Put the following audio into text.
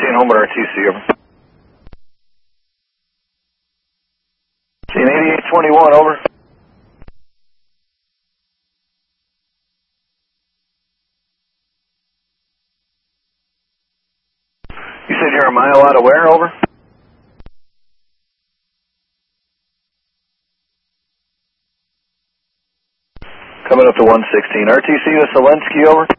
Seeing home at RTC, over. Seeing 8821, over. You said you're a mile out of where, over? Coming up to 116. RTC to Selensky, over.